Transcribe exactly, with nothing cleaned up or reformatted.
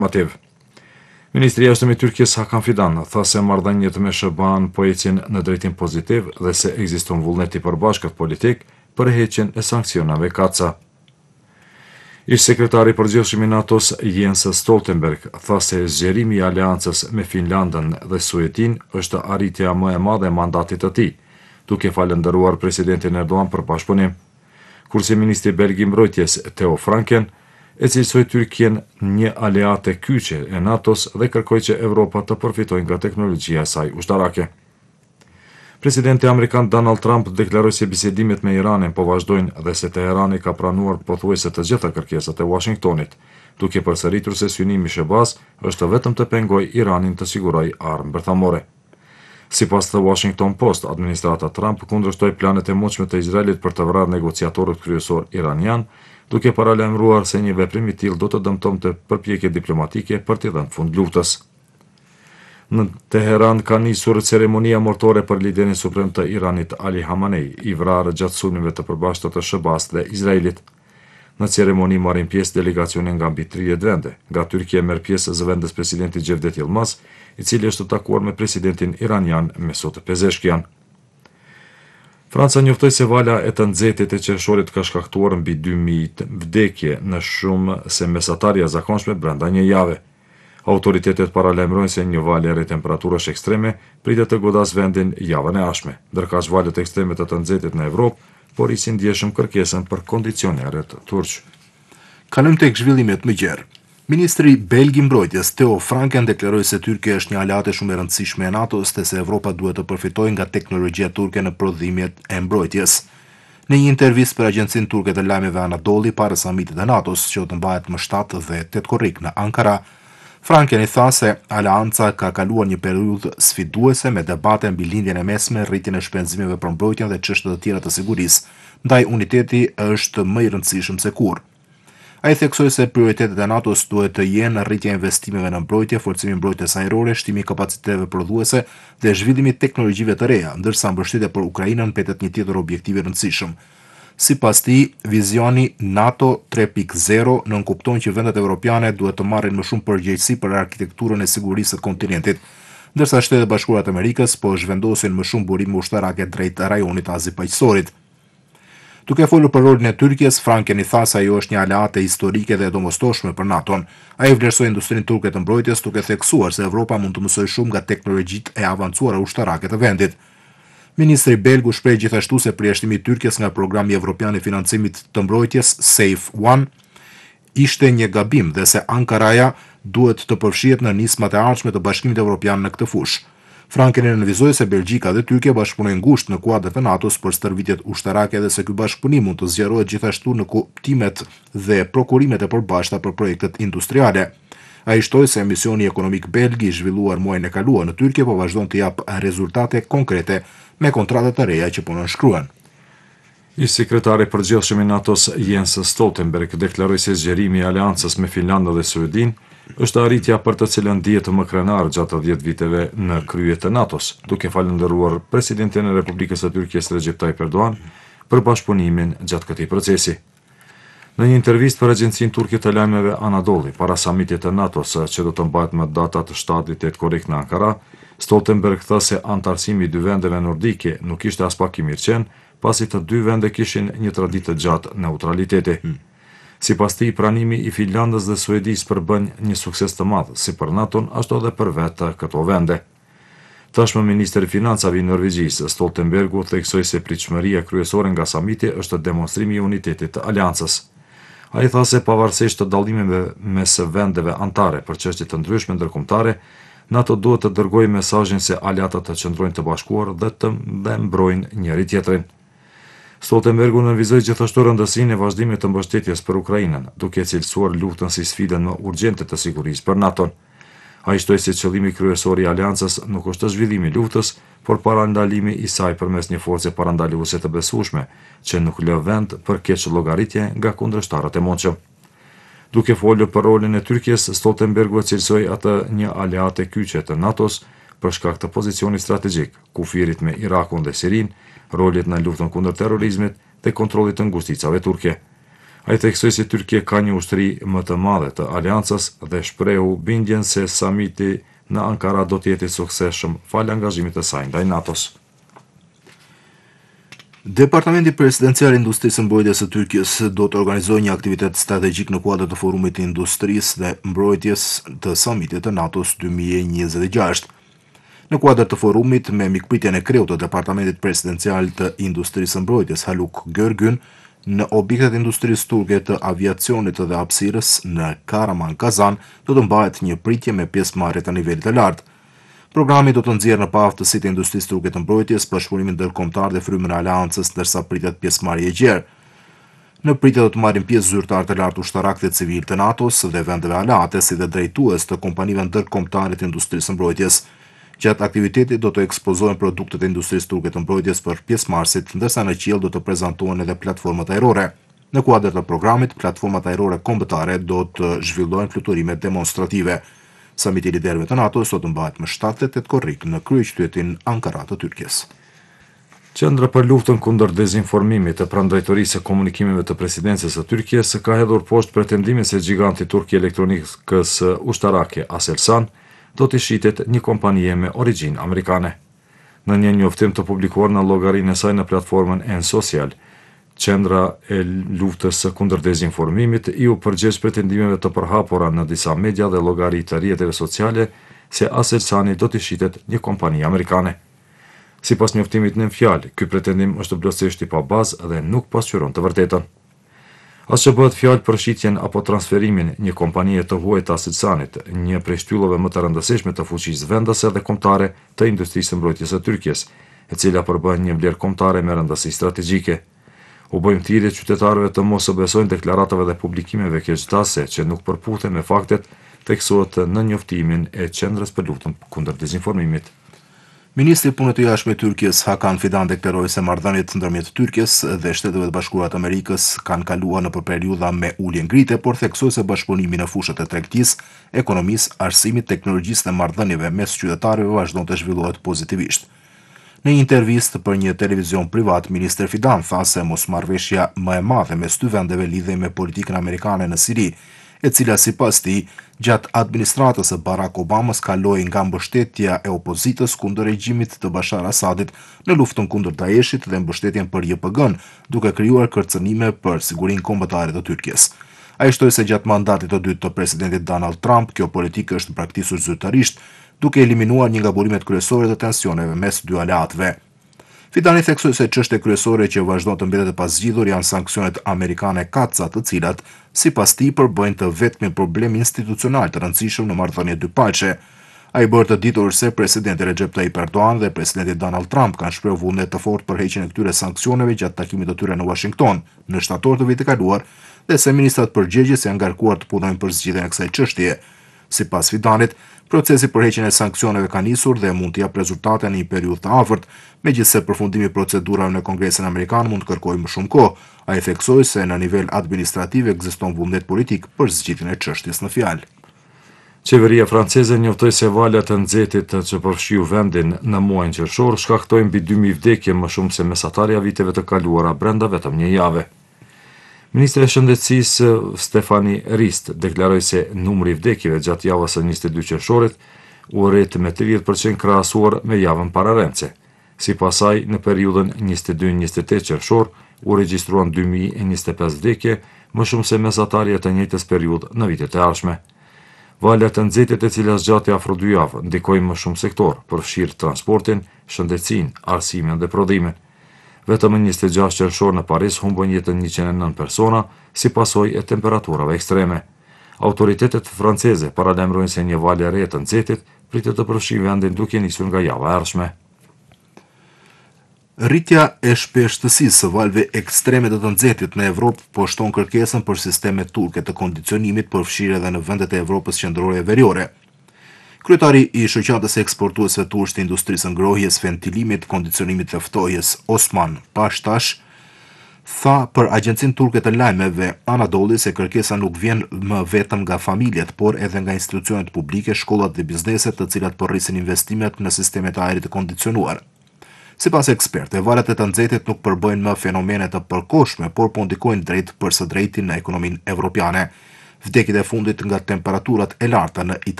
Motiv. Ministri i Jashtëm i Turqisë Hakan Fidan tha se marrëdhëniet me S B A-n po ecin në drejtim pozitiv dhe se ekziston vullnet i përbashkët politik për heqjen e sanksionave kaca. Ish sekretari i përgjithshëm i NATO-s Jens Stoltenberg tha se zgjerimi i aleancës me Finlandën dhe Suedin është arritja më e madhe e mandatit të tij, duke falendëruar presidentin Erdogan për bashkëpunim. Kurse ministri belg i mbrojtjes Theo Franken e cilësoi Tyrkien një aleate kyçe e NATO-s dhe kërkoi që Evropa të përfitojë nga teknologjia e saj ushtarake. Presidenti amerikan Donald Trump deklaroi se bisedimet me Iranin po vazhdojnë dhe se Teherani ka pranuar pothuajse të gjitha kërkesat e Washingtonit, duke përsëritur se synimi i S B A-s është vetëm të pengojë Iranin të sigurojë armë bërthamore. Sipas The Washington Post, administrata Trump kundërshtoi planet e mundshme të Izraelit për të vrarë negociatorët kryesor iranian, duke paralajmëruar se një veprim i tillë do të dëmtonte përpjekjet diplomatike për t'i dhënë fund luftës. Në Teheran ka nisur ceremonia mortore për liderin suprem të Iranit Ali Khamenei, i vrarë gjatë sulmeve të përbashkëta të S B A-s dhe Izraelit. Në ceremoni marrin pjesë delegacione nga mbi tridhjetë vende. Nga Tyrkia merr pjesë zëvendës presidenti Cevdet Yılmaz, i cili është takuar me presidentin iranian Mesut Pezeshkian. Franca njoftoi se vala e të nxehtit e qershorit ka shkaktuar mbi dy mijë vdekje në shumë se mesatarja zakonshme brenda një jave. Autoritetet paralajmërojnë se një valë e temperaturës ekstreme pritet të godas vendin javën e ardhshme, ndërkaq valët ekstreme të të nxehtit në Evropë por isin ndjeshëm kërkesën për kondicionerët turq. Kalojmë tek zhvillimet më gjerë. Ministri belg i mbrojtjes Theo Franken deklaroi se Tyrkia është një aleate shumë e rëndësishme e NATO-s dhe se Evropa duhet të përfitojë nga teknologjia turke në prodhimet e mbrojtjes. Në një intervistë për agjencinë turke të lajmeve Anadolu para samitit të NATO-s, që do të mbahet më shtatë dhe tetë korrik në Ankara, Franken i tha se aleanca ka kaluar një periudhë sfiduese me debate mbi lindjen e mesme, rritjen e shpenzimeve për mbrojtjen dhe çështje të tjera të sigurisë, ndaj uniteti është më i rëndësishëm se kurrë. Ai theksoi se prioritetet e NATO-s duhet të jenë rritja e investimeve në mbrojtje, forcimi i mbrojtjes ajrore, shtimi i kapaciteteve prodhuese dhe zhvillimi i teknologjive të reja, ndërsa mbështetja për Ukrainën mbetet një tjetër objektiv i rëndësishëm. Sipas tij, vizioni NATO tre pikë zero nënkupton që vendet evropiane duhet të marrin më shumë përgjegjësi për arkitekturën e sigurisë së kontinentit, ndërsa Shtetet e Bashkuara të Amerikës po zhvendosin më shumë burime ushtarake drejt rajonit azipaqësorit. Duke folur për rolin e Tyrkisë, Franken i tha se ajo është një aleate historike dhe e domosdoshme për NATO-n. Ai vlerësoi industrinë turke të mbrojtjes, duke theksuar se Evropa mund të mësojë shumë nga teknologjitë e avancuara ushtarake të vendit. Ministri belg u shpreh gjithashtu se përjashtimi i Tyrkisë nga programi evropian i financimit të mbrojtjes Safe One ishte një gabim dhe se Ankaraja duhet të përfshihet në nismat e ardhshme të Bashkimit Evropian në këtë fushë. Franken e nënvizoi se Belgjika dhe Tyrkia bashkëpunojnë ngushtë në kuadër të NATO-s për stërvitjet ushtarake dhe se ky bashkëpunim mund të zgjerohet gjithashtu në kuptimet dhe prokurimet e përbashkëta për projektet industriale. Ai shtoi se misioni ekonomik belg i zhvilluar muajin e kaluar në Tyrkje po vazhdon të jap rezultate konkrete me kontratat të reja që po nënshkruhen. Ish sekretari i përgjithshëm i NATO-s Jens Stoltenberg deklaroi se zgjerimi i aleancës me Finlandën dhe Suedin është arritja për të cilën dihet më krenar gjatë dhjetë viteve në krye të NATO-s, duke falendëruar presidentin e Republikës së Tyrkisë Recep Tayyip Erdogan për bashkëpunimin gjatë këtij procesi. Në një intervistë për agjencinë turke të lajmeve Anadolu para samitit të NATO-s që do të mbahet më datat shtatë tetë korrik në Ankara, Stoltenberg tha se antarësimi i dy vendeve nordike nuk ishte as pak i mirëqen, pasi të dy vende kishin një traditë të gjatë neutraliteti. Hmm. Sipas tij, pranimi i Finlandës dhe Suedisë përbën një sukses të madh, si për NATO-n ashtu edhe për vetë këto vende. Tashmë ministri i financave i Norvegjisë, Stoltenbergu, theksoi se pritshmëria kryesore nga samiti është demonstrimi i unitetit të aleancës. Ai tha se pavarësisht të dallimeve mes vendeve anëtare për çështje të ndryshme ndërkombëtare, NATO duhet të dërgojë mesazhin se aleatët të qëndrojnë të bashkuar dhe të dhe mbrojnë njëri tjetrin. Stoltenbergu nënvizoi gjithashtu rëndësinë e vazhdimit të mbështetjes për Ukrainën, duke cilësuar luftën si sfidën më urgjente të sigurisë për NATO-n. Ai shtoi se qëllimi kryesor i aleancës nuk është zhvillimi i luftës, por parandalimi i saj përmes një force parandaluese të besueshme, që nuk lë vend për keq llogaritje nga kundërshtarët e mundshëm. Duke folur për rolin e Tyrkisë, Stoltenbergu cilësoi atë një aleate kyçe të NATO-s për shkak të pozicionit strategjik, kufirit me Irakun dhe Sirin, rolit në luftën kundër terrorizmit dhe kontrollit të ngusticave turke. Ai theksoi se Tyrkia ka një ushtri më të madhe të aleancës dhe shprehu bindjen se samiti në Ankara do të jetë i suksesshëm falë angazhimit të saj ndaj NATO-s. Departamenti Presidencial i Industrisë së Mbrojtjes së Tyrkisë do të organizojë një aktivitet strategjik në kuadër të Forumit të Industrisë dhe Mbrojtjes të Samitit të NATO-s dy mijë e njëzet e gjashtë. Në kuadër të forumit, me mikpritjen e kreut të Departamentit Presidencial të Industrisë së Mbrojtjes Haluk Görgyn, në objektet e industrisë turke të aviacionit dhe hapësirës në Karaman Kazan do të mbahet një pritje me pjesëmarrje të nivelit të lartë. Programi do të nxjerrë në pa aftësitë e industrisë turke të mbrojtjes, bashkëpunimin ndërkombëtar dhe frymën e aleancës, ndërsa pritet pjesëmarrje e gjerë. Në pritje do të marrin pjesë zyrtarë të lartë ushtarak të civil të NATO-s dhe vendeve aleate, si dhe drejtues të kompanive ndërkombëtare të industrisë së mbrojtjes. Gjatë aktivitetit do të ekspozohen produktet e industrisë turke të mbrojtjes për pjesëmarrësit, ndërsa në qiell do të prezantohen edhe platformat ajrore. Në kuadër të programit, platformat ajrore kombëtare do të zhvillohen fluturime demonstrative. Samiti i liderëve të NATO-s do të mbahet më shtatë e tetë korrik në kryeqytetin Ankara të Tyrkisë. Qendra për luftën kundër dezinformimit e prandrajtorisë së komunikimeve të presidencës së Tyrkisë ka hedhur poshtë pretendimin se giganti turk i elektronikës ushtarake Aselsan do të shitet një kompanie me origjinë amerikane. Në një njoftim të publikuar në llogarinë e saj në platformën N Social, Qendra e luftës kundër dezinformimit i u përgjigj pretendimeve të përhapura në disa media dhe llogari të rrjeteve sociale se Aselsan do të shitet një kompani amerikane. Sipas njoftimit në fjalë, ky pretendim është plotësisht i pa bazë dhe nuk pasqyron të vërtetën. As që bëhet fjalë për shitjen apo transferimin një kompanie të huaj të Aselsanit, një prej shtyllave më të rëndësishme të fuqisë vendase dhe kombëtare të industrisë së mbrojtjes së Tyrkisë, e cila përbën një vlerë kombëtare me rëndësi strategjike. U bëjmë thirrje qytetarëve të mos u besojnë deklaratave dhe publikimeve keqtase që nuk përputhen me faktet, theksohet në njoftimin e Qendrës për luftën kundër dezinformimit. Ministri i Punëve të Jashtme të Turqisë Hakan Fidan deklaroi se marrëdhëniet ndërmjet Tyrkisë dhe Shteteve të Bashkuara të Amerikës kanë kaluar nëpër periudha me ulje ngrite, por theksoi se bashkëpunimi në fushat e tregtisë, ekonomisë, arsimit, teknologjisë dhe marrëdhënieve mes qytetarëve vazhdon të zhvillohet pozitivisht. Në një intervistë për një televizion privat, minister Fidan tha se mosmarrveshja më e madhe mes dy vendeve lidhej me politikën amerikane në Siri, e cila sipas tij gjatë administratës së Barack Obamas kaloi nga mbështetja e opozitës kundër regjimit të Bashar Asadit në luftën kundër Daeshit dhe mbështetjen për J P G-n, duke krijuar kërcënime për sigurinë kombëtare të Tyrkisë. Ai shtoi se gjatë mandatit të dytë të presidentit Donald Trump, kjo politikë është praktiksuar zyrtarisht, duke eliminuar një nga burimet kryesore të tensioneve mes dy aleatëve. Fidani theksoi se çështja kryesore që vazhdon të mbetet e pazgjidhur janë sanksionet amerikane katca, të cilat, sipas tij, përbëjnë të vetmin problem institucional të rëndësishëm në marrëdhënie dypaqe. Ai bërë të ditur se presidenti Recep Tayyip Erdogan dhe presidenti Donald Trump kanë shprehur vullnet të fortë për heqjen e këtyre sanksioneve gjatë takimit të tyre në Washington në shtator të vitit të kaluar, dhe se ministrat përgjegjës janë ngarkuar të punojnë për zgjidhjen e kësaj çështjeje. Sipas Fidanit, procesi për heqjen e sanksioneve ka nisur dhe mund të japë rezultate në një periudhë të afërt, megjithse përfundimi i procedurave në Kongresin Amerikan mund të kërkojë më shumë kohë. Ai theksoi se në nivel administrativ ekziston vullnet politik për zgjidhjen e çështjes në fjalë. Qeveria franceze njoftoi se valet të nxehtit që përfshiu vendin në muajin qershor shkaktojnë mbi dy mijë vdekje, më shumë se mesatarja viteve të kaluara brenda vetëm një jave. Ministri i Shëndetësisë Stefani Rist deklaroi se numri i vdekjeve gjatë javës së njëzet e dy qershorit u rrit me tridhjetë përqind krahasuar me javën pararendse. Sipas saj, në periudhën njëzet e dy njëzet e tetë qershor u regjistruan dy mijë e njëzet e pesë vdekje, më shumë se mesatarja e të njëjtës periudhë në vitet e ardhshme. Valet të nxehtit, e cila zgjati afro dy javë, ndikojnë më shumë sektor, përfshirë transportin, shëndetësinë, arsimin dhe prodhimin. Vetëm në njëzet e gjashtë qershor në Paris humbën jetën njëqind e nëntë persona si pasojë e temperaturave ekstreme. Autoritetet franceze paralajmërojnë se një valë e re të nxehtit pritet të përfshijë vendin duke nisur nga java e ardhshme. Rritja e shpeshtësisë së valëve ekstreme të të nxehtit në Evropë po shton kërkesën për sisteme turke të kondicionimit përfshirë edhe në vendet e Evropës qendrore e veriore. Kryetari i shoqatës e eksportuesve turq të industrisë ngrohjes, ventilimit, kondicionimit të ftohjes, Osman Pashtash, tha për agjencinë turke të lajmeve Anadolu se kërkesa nuk vjen më vetëm nga familjet, por edhe nga institucionet publike, shkollat dhe bizneset, të cilat po rrisin investimet në sistemet e ajrit të kondicionuar. Sipas ekspertëve, valet e të nxehtit nuk përbëjnë më fenomene të përkohshme, por po ndikojnë drejt për së drejti në ekonominë evropiane. Vdekjet e fundit nga temperaturat e larta në Itali